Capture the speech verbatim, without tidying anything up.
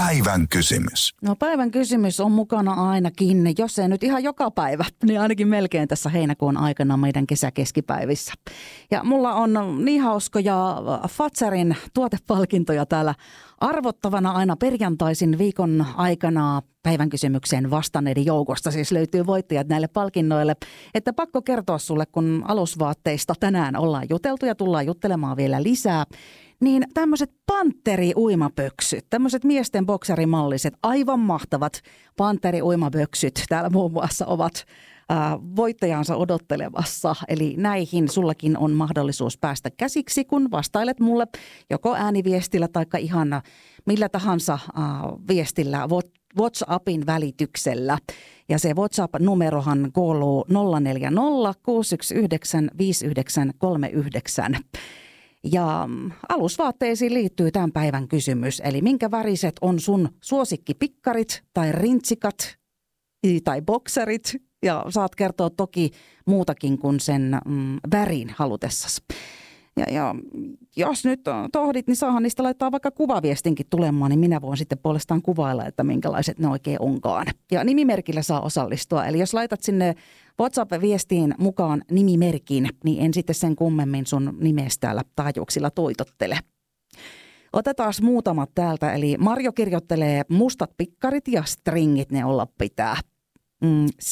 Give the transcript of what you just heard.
Päivän kysymys. No päivän kysymys on mukana ainakin, jos ei nyt ihan joka päivä, niin ainakin melkein tässä heinäkuun aikana meidän kesäkeskipäivissä. Ja mulla on niin hauskoja Fazerin tuotepalkintoja täällä arvottavana aina perjantaisin viikon aikana päivän kysymykseen vastanneiden joukosta. Siis löytyy voittajat näille palkinnoille. Että pakko kertoa sulle, kun alusvaatteista tänään ollaan juteltu ja tullaan juttelemaan vielä lisää. Niin tämmöiset Panteri-uimapöksyt, tämmöiset miesten boksarimalliset, aivan mahtavat Panteri-uimapöksyt täällä muun muassa ovat ää, voittajansa odottelemassa. Eli näihin sullakin on mahdollisuus päästä käsiksi, kun vastailet mulle joko ääniviestillä tai ihan millä tahansa ää, viestillä WhatsAppin välityksellä. Ja se WhatsApp-numerohan kuuluu nolla neljä nolla kuusi yksi yhdeksän viisi yhdeksän kolme yhdeksän. Ja alusvaatteisiin liittyy tämän päivän kysymys, eli minkä väriset on sun suosikkipikkarit tai rintsikat tai bokserit, ja saat kertoa toki muutakin kuin sen mm, värin halutessasi. Ja, ja jos nyt tohdit, niin saahan niistä laittaa vaikka kuvaviestinkin tulemaan, niin minä voin sitten puolestaan kuvailla, että minkälaiset ne oikein onkaan. Ja nimimerkillä saa osallistua, eli jos laitat sinne WhatsApp-viestiin mukaan nimimerkin, niin en sitten sen kummemmin sun nimestä täällä taajuuksilla toitottele. Otetaan muutamat täältä, eli Marjo kirjoittelee mustat pikkarit ja stringit ne olla pitää. Mm,